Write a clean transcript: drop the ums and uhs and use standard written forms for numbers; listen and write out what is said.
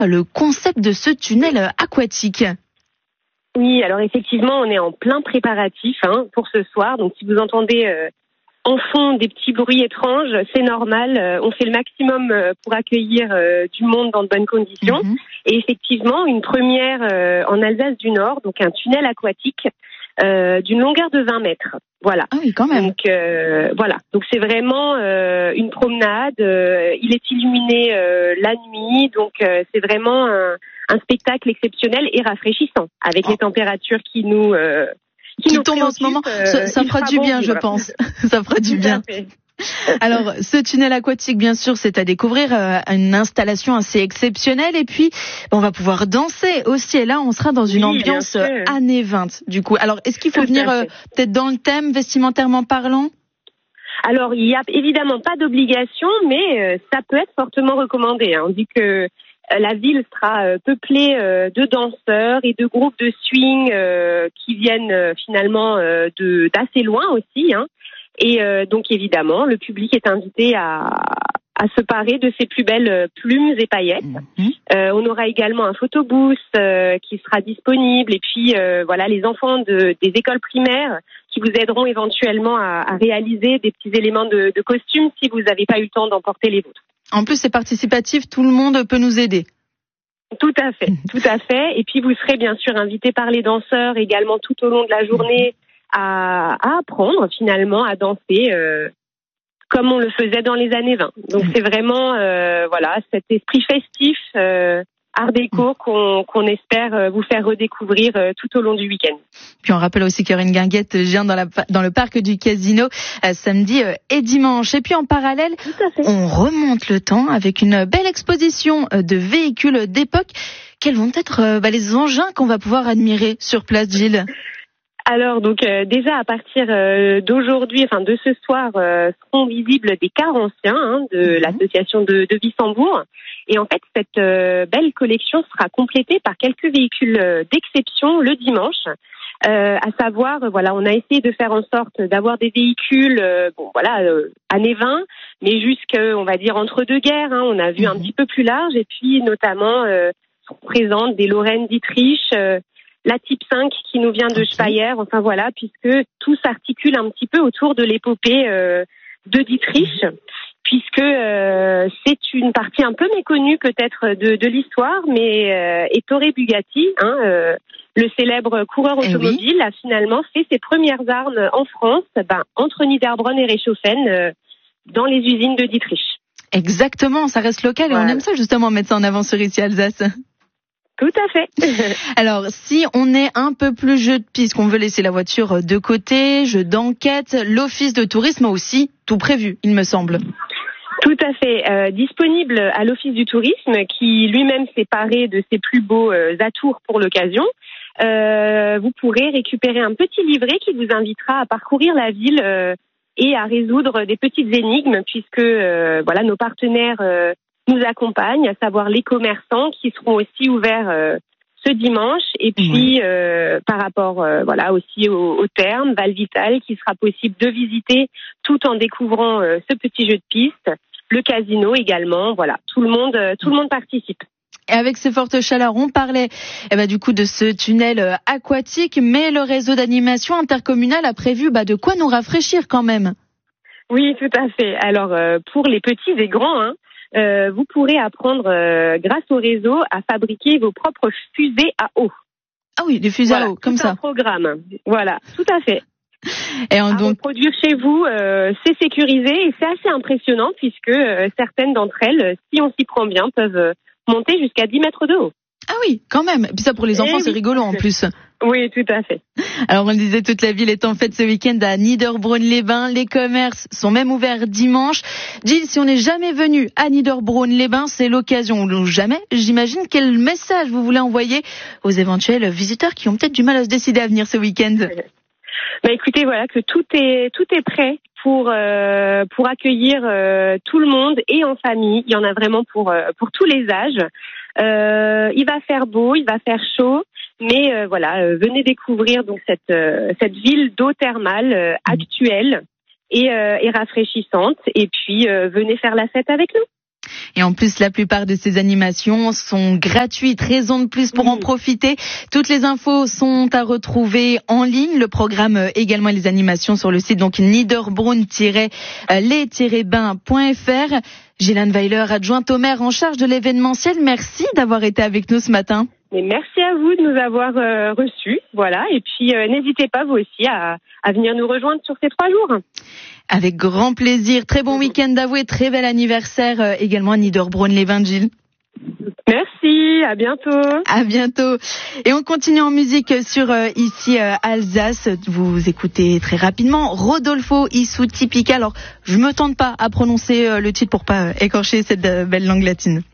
le concept de ce tunnel aquatique? Oui, alors effectivement, on est en plein préparatif pour ce soir. Donc si vous entendez en fond des petits bruits étranges, c'est normal. On fait le maximum pour accueillir du monde dans de bonnes conditions. Et effectivement, une première en Alsace du Nord, donc un tunnel aquatique d'une longueur de 20 mètres. Voilà. Ah oui, quand même. Donc voilà. Donc c'est vraiment une promenade. Il est illuminé la nuit, donc c'est vraiment un spectacle exceptionnel et rafraîchissant avec les températures qui nous tombent en ce moment. Ça fera du bien, je pense. Ça fera du bien. Alors, ce tunnel aquatique, bien sûr, c'est à découvrir, une installation assez exceptionnelle. Et puis, on va pouvoir danser aussi. Et là, on sera dans une ambiance années 20, du coup. Alors, est-ce qu'il faut venir peut-être dans le thème, vestimentairement parlant? Alors, il n'y a évidemment pas d'obligation, mais ça peut être fortement recommandé. On dit que la ville sera peuplée de danseurs et de groupes de swing qui viennent finalement d'assez loin aussi. Et donc évidemment, le public est invité à se parer de ses plus belles plumes et paillettes. On aura également un photobooth qui sera disponible. Et puis voilà, les enfants des écoles primaires qui vous aideront éventuellement à réaliser des petits éléments de costume si vous n'avez pas eu le temps d'emporter les vôtres. En plus, c'est participatif, tout le monde peut nous aider. Tout à fait, tout à fait. Et puis, vous serez bien sûr invité par les danseurs également tout au long de la journée à apprendre finalement à danser comme on le faisait dans les années 20. Donc, c'est vraiment voilà cet esprit festif art déco qu'on espère vous faire redécouvrir tout au long du week-end. Puis on rappelle aussi qu'il y aura une guinguette géante dans le parc du Casino samedi et dimanche. Et puis en parallèle, on remonte le temps avec une belle exposition de véhicules d'époque. Quels vont être les engins qu'on va pouvoir admirer sur place, Gilles? Alors donc déjà à partir d'aujourd'hui, enfin de ce soir, seront visibles des cars anciens de l'association de Wissembourg. Et en fait, cette belle collection sera complétée par quelques véhicules d'exception le dimanche. À savoir, voilà, on a essayé de faire en sorte d'avoir des véhicules, années 20, mais on va dire entre deux guerres. On a vu un petit peu plus large, et puis notamment sont présentes des Lorraine Dietrich, la Type 5 qui nous vient de Speyer. Enfin voilà, puisque tout s'articule un petit peu autour de l'épopée de Dietrich. Puisque c'est une partie un peu méconnue peut-être de l'histoire, mais Ettore Bugatti, le célèbre coureur automobile, a finalement fait ses premières armes en France, entre Niederbronn et Reichshoffen, dans les usines de Dietrich. Exactement, ça reste local et on aime ça justement mettre ça en avant sur ici Alsace. Tout à fait. Alors, si on est un peu plus jeu de piste, qu'on veut laisser la voiture de côté, jeu d'enquête, l'office de tourisme a aussi tout prévu, il me semble. Tout à fait. Disponible à l'Office du tourisme qui lui-même s'est paré de ses plus beaux atours pour l'occasion. Vous pourrez récupérer un petit livret qui vous invitera à parcourir la ville et à résoudre des petites énigmes puisque nos partenaires nous accompagnent, à savoir les commerçants qui seront aussi ouverts ce dimanche. Et puis par rapport aussi au terme Val Vital qui sera possible de visiter tout en découvrant ce petit jeu de piste. Le casino également, voilà, tout le monde participe. Et avec ces fortes chaleurs, on parlait du coup de ce tunnel aquatique, mais le réseau d'animation intercommunal a prévu de quoi nous rafraîchir quand même. Oui, tout à fait. Alors pour les petits et grands, vous pourrez apprendre grâce au réseau à fabriquer vos propres fusées à eau. Ah oui, des fusées à eau, comme ça. Un programme. Voilà, tout à fait. Et à reproduire chez vous, c'est sécurisé et c'est assez impressionnant puisque certaines d'entre elles, si on s'y prend bien, peuvent monter jusqu'à 10 mètres de haut. Ah oui, quand même. Et puis ça pour les enfants, c'est rigolo en plus. Oui, tout à fait. Alors on le disait, toute la ville est en fête ce week-end à Niederbronn-les-Bains. Les commerces sont même ouverts dimanche. Gilles, si on n'est jamais venu à Niederbronn-les-Bains, c'est l'occasion ou jamais. J'imagine quel message vous voulez envoyer aux éventuels visiteurs qui ont peut-être du mal à se décider à venir ce week-end. Écoutez, voilà que tout est prêt pour accueillir tout le monde et en famille. Il y en a vraiment pour tous les âges. Il va faire beau, il va faire chaud, mais venez découvrir donc cette ville d'eau thermale actuelle et rafraîchissante. Et puis venez faire la fête avec nous. Et en plus, la plupart de ces animations sont gratuites. Raison de plus pour en profiter. Toutes les infos sont à retrouver en ligne. Le programme également et les animations sur le site donc niederbrunn-les-bains.fr. Gélane Weiler, adjointe au maire en charge de l'événementiel, merci d'avoir été avec nous ce matin. Et merci à vous de nous avoir reçus. Voilà. Et puis, n'hésitez pas, vous aussi, à venir nous rejoindre sur ces 3 jours. Avec grand plaisir. Très bon week-end à vous et très bel anniversaire également à Niederbrunn-les-Bains, Gilles. Merci, à bientôt. À bientôt. Et on continue en musique sur ici Alsace. Vous écoutez très rapidement Rodolfo Issou Typica. Alors, je me tente pas à prononcer le titre pour pas écorcher cette belle langue latine.